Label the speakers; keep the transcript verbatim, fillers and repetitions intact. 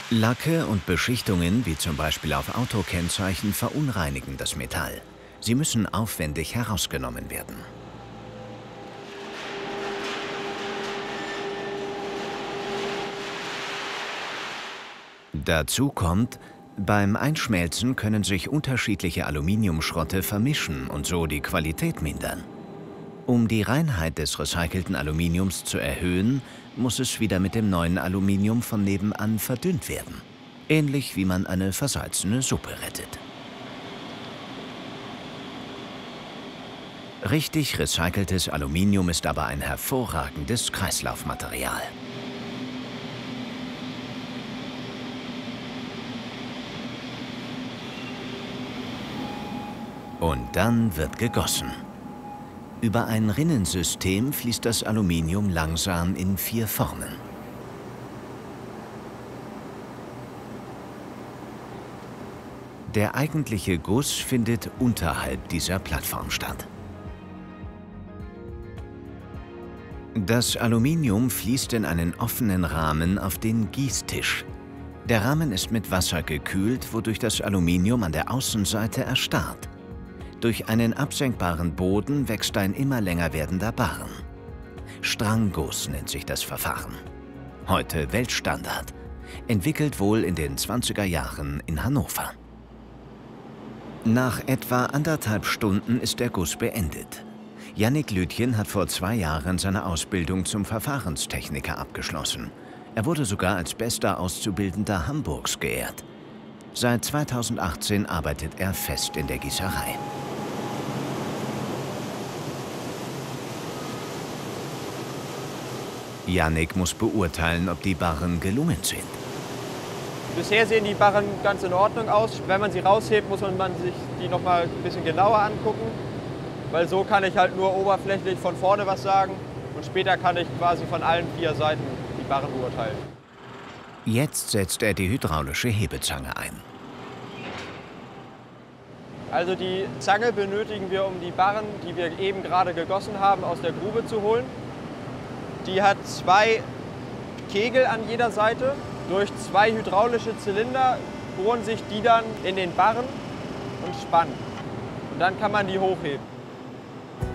Speaker 1: Lacke und Beschichtungen, wie zum Beispiel auf Autokennzeichen, verunreinigen das Metall. Sie müssen aufwendig herausgenommen werden. Dazu kommt, beim Einschmelzen können sich unterschiedliche Aluminiumschrotte vermischen und so die Qualität mindern. Um die Reinheit des recycelten Aluminiums zu erhöhen, muss es wieder mit dem neuen Aluminium von nebenan verdünnt werden. Ähnlich wie man eine versalzene Suppe rettet. Richtig recyceltes Aluminium ist aber ein hervorragendes Kreislaufmaterial. Und dann wird gegossen. Über ein Rinnensystem fließt das Aluminium langsam in vier Formen. Der eigentliche Guss findet unterhalb dieser Plattform statt. Das Aluminium fließt in einen offenen Rahmen auf den Gießtisch. Der Rahmen ist mit Wasser gekühlt, wodurch das Aluminium an der Außenseite erstarrt. Durch einen absenkbaren Boden wächst ein immer länger werdender Barren. Strangguss nennt sich das Verfahren. Heute Weltstandard. Entwickelt wohl in den zwanziger Jahren in Hannover. Nach etwa anderthalb Stunden ist der Guss beendet. Jannik Lütjen hat vor zwei Jahren seine Ausbildung zum Verfahrenstechniker abgeschlossen. Er wurde sogar als bester Auszubildender Hamburgs geehrt. Seit zweitausendachtzehn arbeitet er fest in der Gießerei. Jannik muss beurteilen, ob die Barren gelungen sind.
Speaker 2: Bisher sehen die Barren ganz in Ordnung aus. Wenn man sie raushebt, muss man sich die noch mal ein bisschen genauer angucken. Weil so kann ich halt nur oberflächlich von vorne was sagen. Und später kann ich quasi von allen vier Seiten die Barren beurteilen.
Speaker 1: Jetzt setzt er die hydraulische Hebezange ein.
Speaker 2: Also die Zange benötigen wir, um die Barren, die wir eben gerade gegossen haben, aus der Grube zu holen. Die hat zwei Kegel an jeder Seite. Durch zwei hydraulische Zylinder bohren sich die dann in den Barren und spannen. Und dann kann man die hochheben.